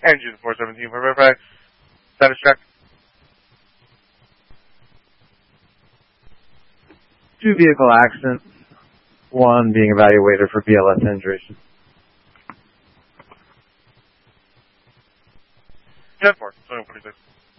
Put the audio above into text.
Engine 417 for verify. Status check. 2 vehicle accidents. 1 being evaluated for BLS injuries. 10-4, 2046.